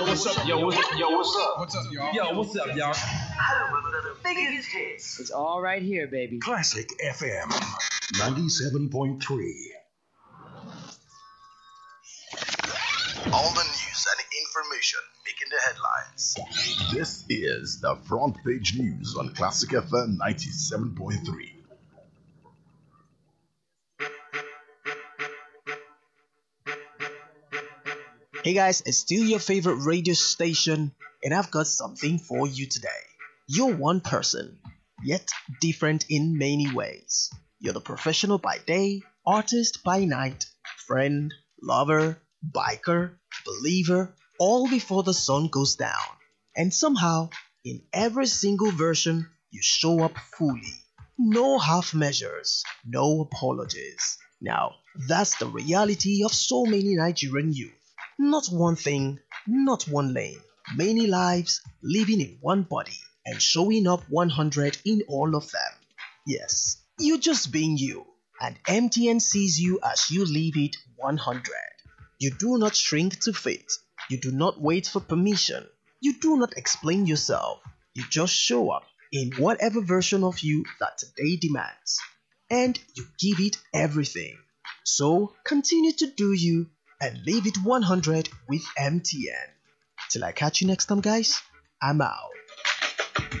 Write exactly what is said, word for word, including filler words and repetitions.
what's up, yo, what's up, yo, what's up? What's up, y'all? Yo, what's up, y'all? I remember the biggest hits. It's all right here, baby. Classic F M ninety-seven point three. All the news and information making the headlines. This is the Front Page News on Classic F M ninety-seven point three. Hey guys, it's still your favorite radio station, and I've got something for you today. You're one person, yet different in many ways. You're the professional by day, artist by night, friend, lover, biker, believer, all before the sun goes down. And somehow, in every single version, you show up fully. No half measures, no apologies. Now, that's the reality of so many Nigerian youth. Not one thing, not one lane. Many lives living in one body and showing up one hundred in all of them. Yes, you're just being you, and M T N sees you as you live it one hundred. You do not shrink to fit. You do not wait for permission. You do not explain yourself. You just show up in whatever version of you that today demands. And you give it everything. So continue to do you and leave it one hundred with M T N. Till I catch you next time, guys, I'm out.